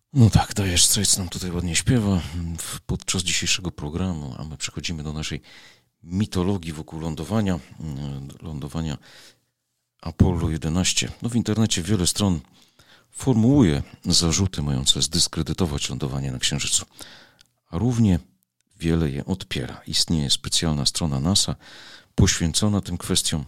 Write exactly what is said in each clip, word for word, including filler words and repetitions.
No tak, Dire Straits nam tutaj ładnie śpiewa podczas dzisiejszego programu, a my przechodzimy do naszej mitologii wokół lądowania, lądowania Apollo jedenaście. No w internecie wiele stron formułuje zarzuty mające zdyskredytować lądowanie na Księżycu, a równie wiele je odpiera. Istnieje specjalna strona NASA poświęcona tym kwestiom.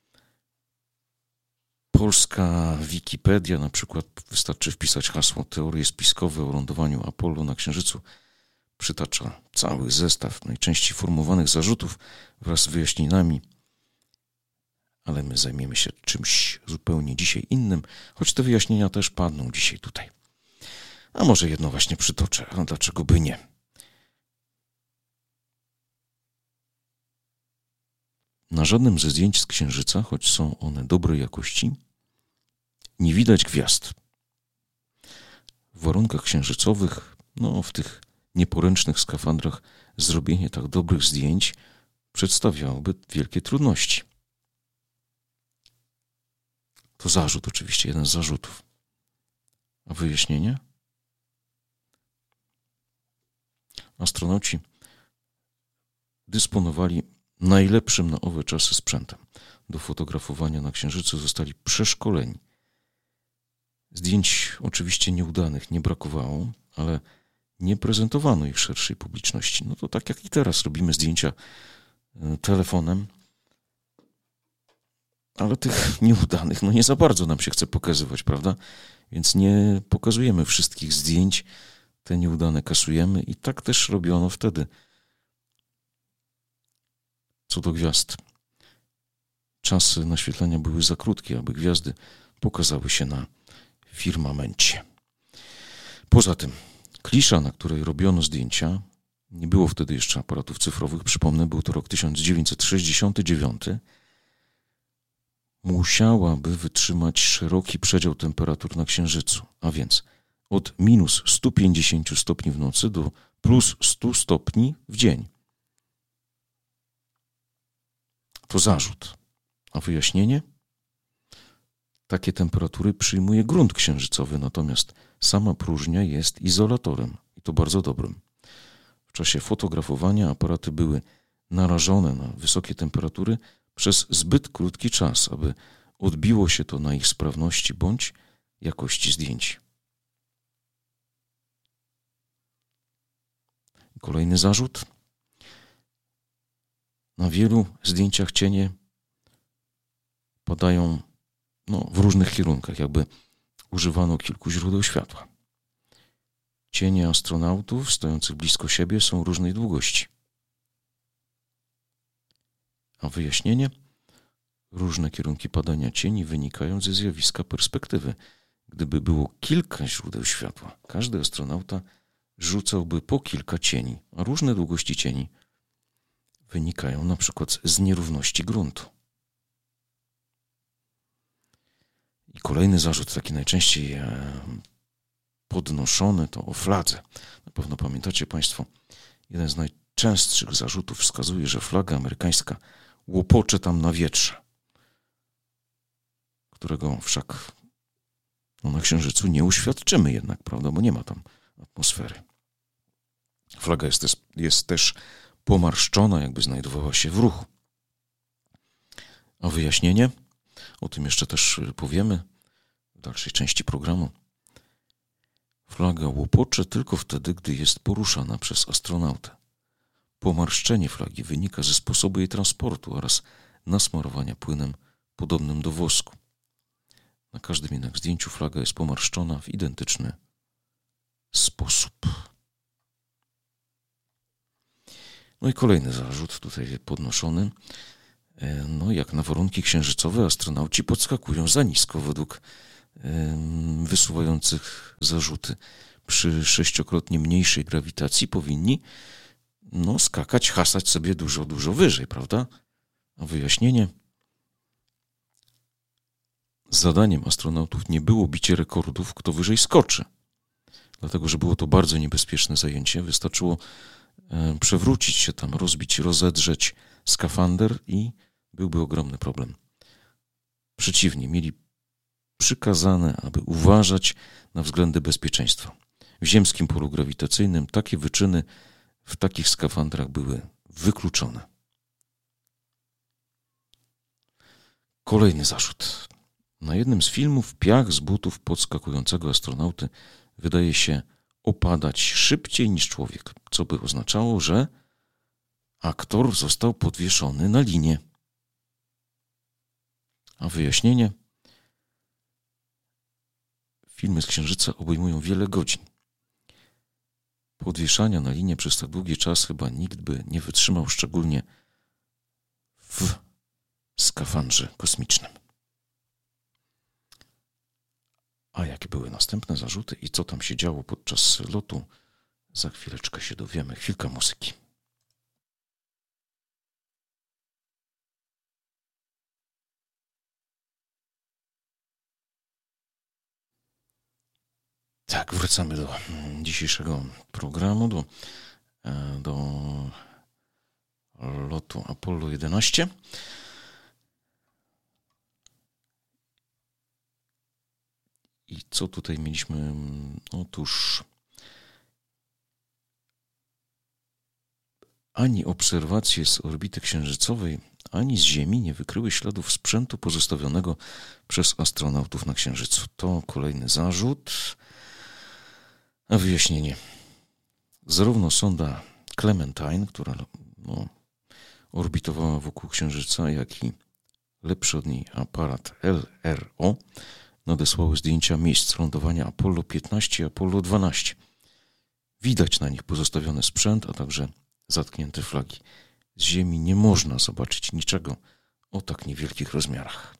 Polska Wikipedia, na przykład, wystarczy wpisać hasło teorie spiskowe o lądowaniu Apollo na Księżycu, przytacza cały zestaw najczęściej formułowanych zarzutów wraz z wyjaśnieniami, ale my zajmiemy się czymś zupełnie dzisiaj innym, choć te wyjaśnienia też padną dzisiaj tutaj. A może jedno właśnie przytoczę, a dlaczego by nie? Na żadnym ze zdjęć z Księżyca, choć są one dobrej jakości, nie widać gwiazd. W warunkach księżycowych, no w tych nieporęcznych skafandrach, zrobienie tak dobrych zdjęć przedstawiałoby wielkie trudności. To zarzut oczywiście, jeden z zarzutów. A wyjaśnienie? Astronauci dysponowali najlepszym na owe czasy sprzętem. Do fotografowania na Księżycu zostali przeszkoleni. Zdjęć oczywiście nieudanych nie brakowało, ale nie prezentowano ich szerszej publiczności. No to tak jak i teraz robimy zdjęcia telefonem, ale tych nieudanych no nie za bardzo nam się chce pokazywać, prawda? Więc nie pokazujemy wszystkich zdjęć, te nieudane kasujemy i tak też robiono wtedy. Co do gwiazd, czasy naświetlania były za krótkie, aby gwiazdy pokazały się na firmamencie. Poza tym, klisza, na której robiono zdjęcia, nie było wtedy jeszcze aparatów cyfrowych, przypomnę, był to rok tysiąc dziewięćset sześćdziesiąty dziewiąty, musiałaby wytrzymać szeroki przedział temperatur na Księżycu, a więc od minus sto pięćdziesiąt stopni w nocy do plus sto stopni w dzień. To zarzut. A wyjaśnienie? Takie temperatury przyjmuje grunt księżycowy, natomiast sama próżnia jest izolatorem i to bardzo dobrym. W czasie fotografowania aparaty były narażone na wysokie temperatury przez zbyt krótki czas, aby odbiło się to na ich sprawności bądź jakości zdjęć. Kolejny zarzut. Na wielu zdjęciach cienie padają no, w różnych kierunkach, jakby używano kilku źródeł światła. Cienie astronautów stojących blisko siebie są różnej długości. A wyjaśnienie? Różne kierunki padania cieni wynikają ze zjawiska perspektywy. Gdyby było kilka źródeł światła, każdy astronauta rzucałby po kilka cieni, a różne długości cieni wynikają na przykład z nierówności gruntu. I kolejny zarzut, taki najczęściej podnoszony, to o fladze. Na pewno pamiętacie Państwo, jeden z najczęstszych zarzutów wskazuje, że flaga amerykańska łopocze tam na wietrze, którego wszak no, na Księżycu nie uświadczymy jednak, prawda, bo nie ma tam atmosfery. Flaga jest też, jest też pomarszczona, jakby znajdowała się w ruchu. A wyjaśnienie? O tym jeszcze też powiemy w dalszej części programu. Flaga łopocze tylko wtedy, gdy jest poruszana przez astronautę. Pomarszczenie flagi wynika ze sposobu jej transportu oraz nasmarowania płynem podobnym do wosku. Na każdym jednak zdjęciu flaga jest pomarszczona w identyczny sposób. No i kolejny zarzut tutaj podnoszony. No jak na warunki księżycowe astronauci podskakują za nisko według wysuwających zarzuty. Przy sześciokrotnie mniejszej grawitacji powinni no, skakać, hasać sobie dużo, dużo wyżej, prawda? A wyjaśnienie? Zadaniem astronautów nie było bicie rekordów, kto wyżej skoczy. Dlatego, że było to bardzo niebezpieczne zajęcie. Wystarczyło e, przewrócić się tam, rozbić, rozedrzeć skafander i byłby ogromny problem. Przeciwnie, mieli przykazane, aby uważać na względy bezpieczeństwa. w ziemskim polu grawitacyjnym takie wyczyny w takich skafandrach były wykluczone. Kolejny zarzut. Na jednym z filmów piach z butów podskakującego astronauty wydaje się opadać szybciej niż człowiek, co by oznaczało, że aktor został podwieszony na linie. A wyjaśnienie? Filmy z Księżyca obejmują wiele godzin. Podwieszania na linie przez tak długi czas chyba nikt by nie wytrzymał, szczególnie w skafandrze kosmicznym. A jakie były następne zarzuty i co tam się działo podczas lotu, za chwileczkę się dowiemy. Chwilka muzyki. Tak, wracamy do dzisiejszego programu, do, do lotu Apollo jedenaście. I co tutaj mieliśmy? Otóż ani obserwacje z orbity księżycowej, ani z Ziemi nie wykryły śladów sprzętu pozostawionego przez astronautów na Księżycu. To kolejny zarzut. A wyjaśnienie. Zarówno sonda Clementine, która no, orbitowała wokół Księżyca, jak i lepszy od niej aparat L R O nadesłały zdjęcia miejsc lądowania Apollo piętnaście i Apollo dwanaście. Widać na nich pozostawiony sprzęt, a także zatknięte flagi. Z Ziemi nie można zobaczyć niczego o tak niewielkich rozmiarach.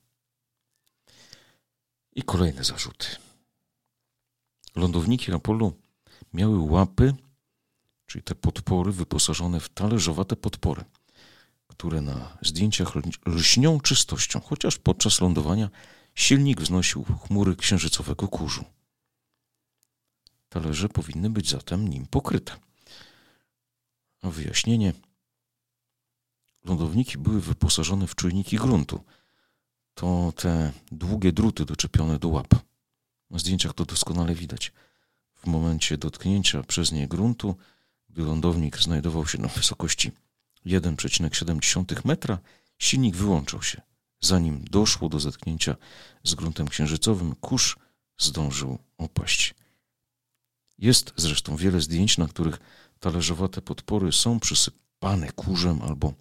I kolejne zarzuty. Lądowniki Apollo miały łapy, czyli te podpory wyposażone w talerzowate podpory, które na zdjęciach lśnią czystością, chociaż podczas lądowania silnik wznosił chmury księżycowego kurzu. Talerze powinny być zatem nim pokryte. A wyjaśnienie. Lądowniki były wyposażone w czujniki gruntu. To te długie druty doczepione do łap. Na zdjęciach to doskonale widać. W momencie dotknięcia przez nie gruntu, gdy lądownik znajdował się na wysokości jeden przecinek siedem metra, silnik wyłączał się. Zanim doszło do zetknięcia z gruntem księżycowym, kurz zdążył opaść. Jest zresztą wiele zdjęć, na których talerzowate podpory są przysypane kurzem albo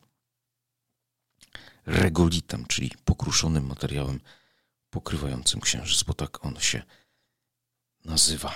regolitem, czyli pokruszonym materiałem pokrywającym księżyc, bo tak on się nazywa.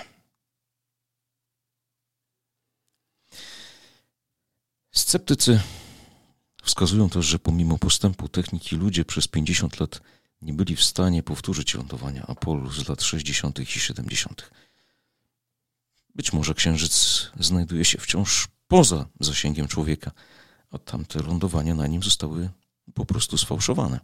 Sceptycy wskazują też, że pomimo postępu techniki ludzie przez pięćdziesiąt lat nie byli w stanie powtórzyć lądowania Apollo z lat sześćdziesiątych i siedemdziesiątych. Być może Księżyc znajduje się wciąż poza zasięgiem człowieka, a tamte lądowania na nim zostały po prostu sfałszowane.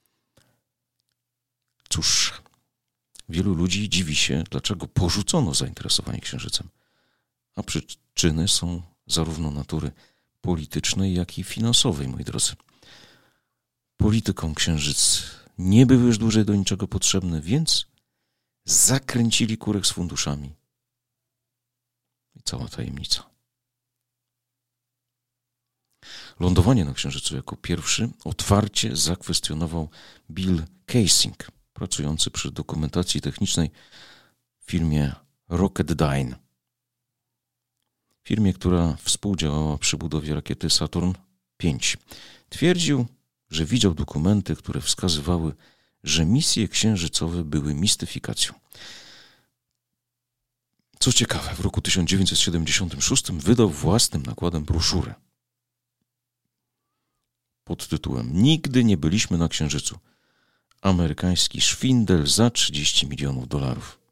Cóż, wielu ludzi dziwi się, dlaczego porzucono zainteresowanie Księżycem, a przyczyny są zarówno natury politycznej, jak i finansowej, moi drodzy. Politykom Księżyc nie był już dłużej do niczego potrzebny, więc zakręcili kurek z funduszami. I cała tajemnica. Lądowanie na Księżycu jako pierwszy otwarcie zakwestionował Bill Kaysing, pracujący przy dokumentacji technicznej w firmie Rocketdyne. Firmie, która współdziałała przy budowie rakiety Saturn pięć. Twierdził, że widział dokumenty, które wskazywały, że misje księżycowe były mistyfikacją. Co ciekawe, w roku tysiąc dziewięćset siedemdziesiątym szóstym wydał własnym nakładem broszurę pod tytułem „Nigdy nie byliśmy na Księżycu. Amerykański szwindel za trzydzieści milionów dolarów”.